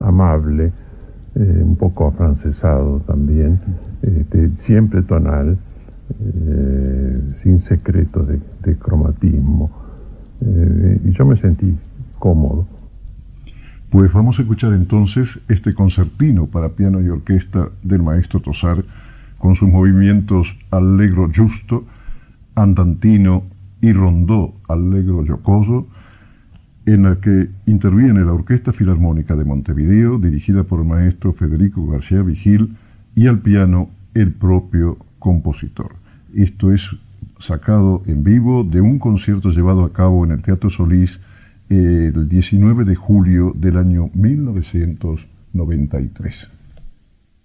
amable, un poco afrancesado también, siempre tonal, sin secretos de cromatismo, y yo me sentí cómodo. Pues vamos a escuchar entonces este concertino para piano y orquesta del maestro Tosar, con sus movimientos allegro giusto, andantino y rondó allegro giocoso, en la que interviene la Orquesta Filarmónica de Montevideo, dirigida por el maestro Federico García Vigil, y al piano el propio compositor. Esto es sacado en vivo de un concierto llevado a cabo en el Teatro Solís el 19 de julio del año 1993.